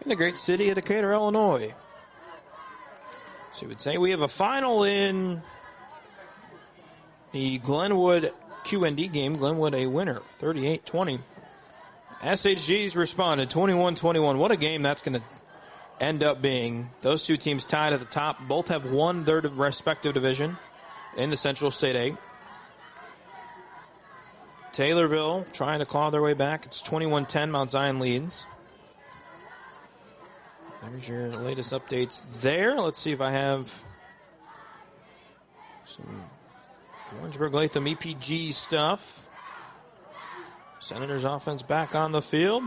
in the great city of Decatur, Illinois. So you would say we have a final in the Glenwood QND game. Glenwood a winner, 38-20. SHG's responded, 21-21. What a game that's going to end up being. Those two teams tied at the top. Both have won their respective division in the Central State 8. Taylorville trying to claw their way back. It's 21-10. Mount Zion leads. There's your latest updates there. Let's see if I have some Orangeburg-Latham EPG stuff. Senators offense back on the field.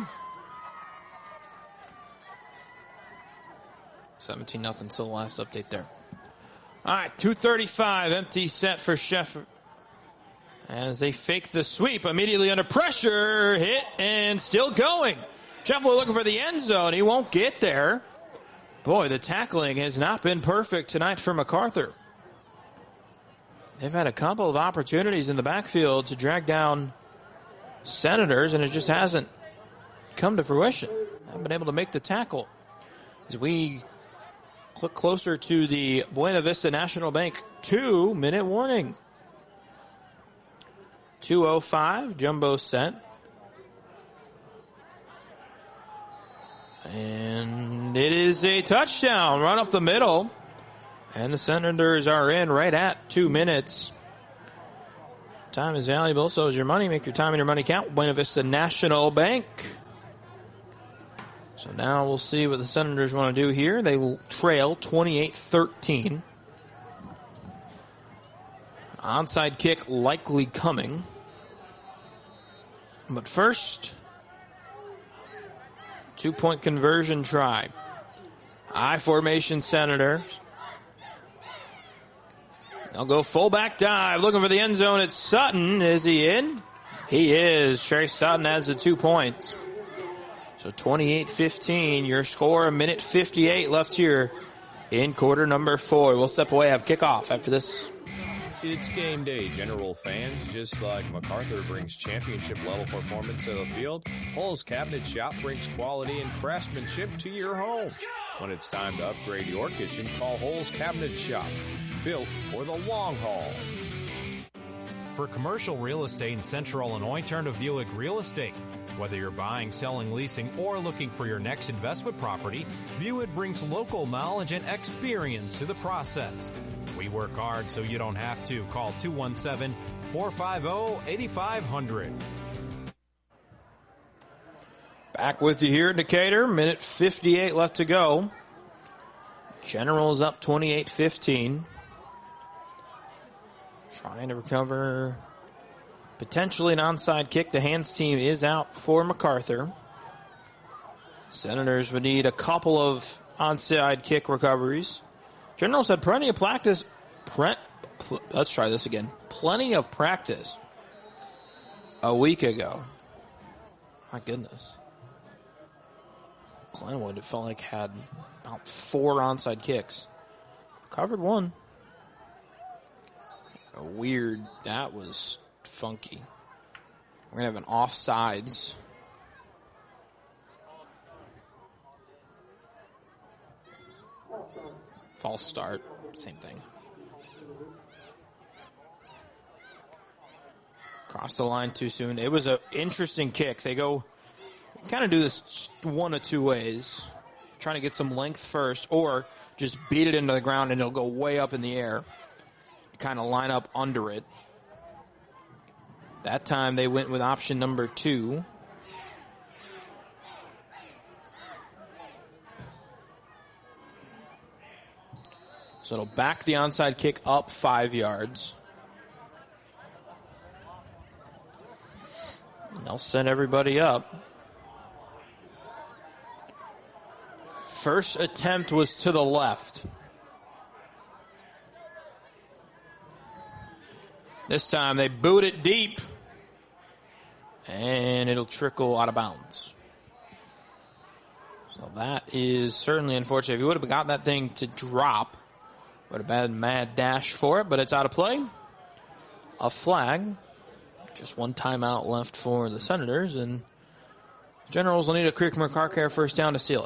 17-0 still the last update there. All right, 2:35, empty set for Sheffield. As they fake the sweep, immediately under pressure, hit, and still going. Sheffield looking for the end zone. He won't get there. Boy, the tackling has not been perfect tonight for MacArthur. They've had a couple of opportunities in the backfield to drag down Senators, and it just hasn't come to fruition. Haven't been able to make the tackle. As we look closer to the Buena Vista National Bank 2-minute warning. 2:05, jumbo set. And it is a touchdown, run up the middle. And the Senators are in right at 2 minutes. Time is valuable, so is your money. Make your time and your money count. Buena Vista National Bank. So now we'll see what the Senators want to do here. They will trail 28-13. Onside kick likely coming. But first, 2-point conversion try. I formation Senators. They'll go fullback dive. Looking for the end zone. It's Sutton. Is he in? He is. Trey Sutton adds the 2 points. So 28-15. Your score, 1:58 left here in quarter number 4. We'll step away, have kickoff after this. It's game day, General fans. Just like MacArthur brings championship-level performance to the field, Hull's Cabinet Shop brings quality and craftsmanship to your home. When it's time to upgrade your kitchen, call Hull's Cabinet Shop. Built for the long haul. For commercial real estate in Central Illinois, turn to Buick Real Estate. Whether you're buying, selling, leasing, or looking for your next investment property, Buick brings local knowledge and experience to the process. We work hard so you don't have to. Call 217-450-8500. Back with you here in Decatur. 1:58 left to go. Generals up 28-15. Trying to recover potentially an onside kick. The hands team is out for MacArthur. Senators would need a couple of onside kick recoveries. Generals had plenty of practice. Let's try this again. Plenty of practice a week ago. My goodness. Glenwood, it felt like, had about 4 onside kicks. Covered one. Weird. That was funky. We're going to have an offsides. False start. Same thing. Crossed the line too soon. It was an interesting kick. They go, kind of do this one of two ways. Trying to get some length first, or just beat it into the ground and it'll go way up in the air. Kind of line up under it. That time they went with option number 2. So it'll back the onside kick up 5 yards. And they'll set everybody up. First attempt was to the left. This time they boot it deep. And it'll trickle out of bounds. So that is certainly unfortunate. If you would have got that thing to drop, would have been a mad dash for it, but it's out of play. A flag. Just one timeout left for the Senators, and Generals will need a Creekmore Car Care first down to seal it.